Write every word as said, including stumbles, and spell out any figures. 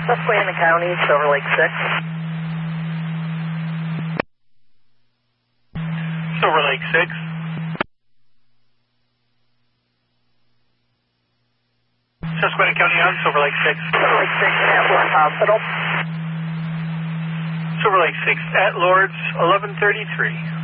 Susquehanna County, Silver Lake six. Silver Lake six. Susquehanna County on Silver Lake six. Silver Lake six at Lord's Hospital. Silver Lake six at Lord's eleven thirty-three.